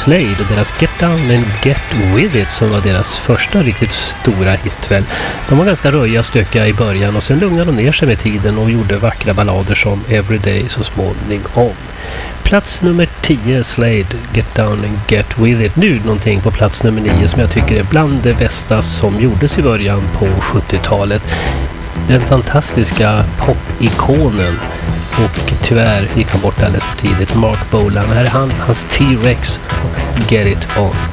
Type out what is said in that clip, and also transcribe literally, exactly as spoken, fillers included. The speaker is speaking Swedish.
Slade och deras Get Down and Get With It som var deras första riktigt stora hit väl. De var ganska röja och stökiga i början och sen lugnade de ner sig med tiden och gjorde vackra ballader som Everyday så småningom. Plats nummer tio, Slade, Get Down and Get With It. Nu någonting på plats nummer nio som jag tycker är bland det bästa som gjordes i början på sjuttiotalet. Den fantastiska pop-ikonen och tyvärr gick han bort alldeles för tidigt, Mark Bolan. Här är han, hans T-Rex, Get It On.